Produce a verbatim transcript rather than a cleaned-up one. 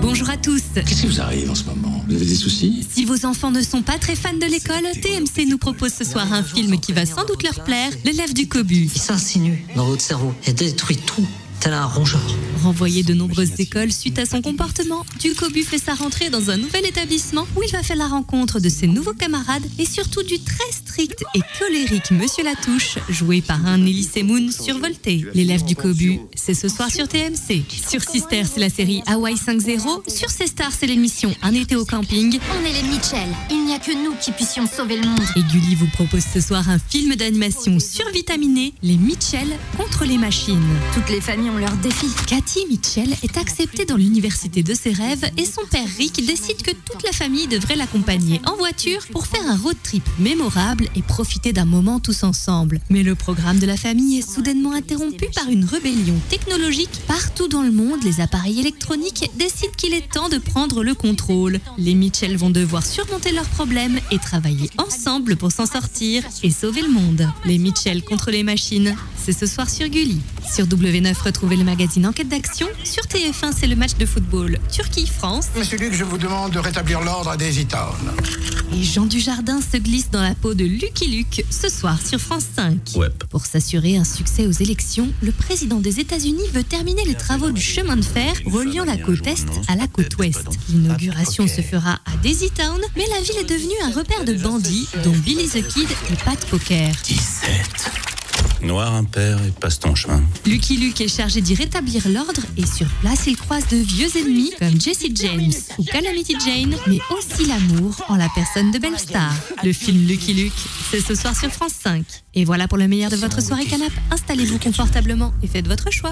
Bonjour à tous. Qu'est-ce qui vous arrive en ce moment? Vous avez des soucis? Si vos enfants ne sont pas très fans de l'école, T M C nous propose ce soir un film qui va sans doute leur plaire, L'élève du cobu. Il s'insinue dans votre cerveau et détruit tout, tel un rongeur. Renvoyé de nombreuses écoles suite à son comportement, du cobu fait sa rentrée dans un nouvel établissement où il va faire la rencontre de ses nouveaux camarades et surtout du très strict et colérique Monsieur Latouche, joué par un Elise Moon survolté. L'élève du cobu, c'est ce soir sur T M C. Sur Sister, c'est la série Hawaii cinq zéro. Sur C Star, c'est l'émission Un été au camping. On est les Mitchell. Il n'y a que nous qui puissions sauver le monde. Et Gulli vous propose ce soir un film d'animation survitaminé, Les Mitchell contre les machines. Toutes les familles ont leur défi. Cathy Mitchell est acceptée dans l'université de ses rêves et son père Rick décide que toute la famille devrait l'accompagner en voiture pour faire un road trip mémorable et profiter d'un moment tous ensemble. Mais le programme de la famille est soudainement interrompu par une rébellion technologique. Partout dans le monde, les appareils électroniques décident qu'il est temps de prendre le contrôle. Les Mitchell vont devoir surmonter leurs problèmes et travailler ensemble pour s'en sortir et sauver le monde. Les Mitchell contre les machines, c'est ce soir sur Gulli. Sur W neuf, retrouvez le magazine Enquête d'action. Sur T F un, c'est le match de football Turquie-France. Monsieur Luc, je vous demande de rétablir l'ordre à Daisy Town. Et Jean Dujardin se glisse dans la peau de Lucky Luke ce soir sur France cinq. Ouais. Pour s'assurer un succès aux élections, le président des États-Unis veut terminer les travaux du chemin de fer reliant la côte Est à la côte Ouest. L'inauguration se fera à Daisy Town, mais la ville est devenue un repère de bandits, dont Billy the Kid et Pat Poker. dix-sept. Noir impair et passe ton chemin. Lucky Luke est chargé d'y rétablir l'ordre et sur place il croise de vieux ennemis comme Jesse James ou Calamity Jane, mais aussi l'amour en la personne de Belle Star. Le film Lucky Luke, c'est ce soir sur France cinq. Et voilà pour le meilleur de votre soirée canap'. Installez-vous confortablement et faites votre choix.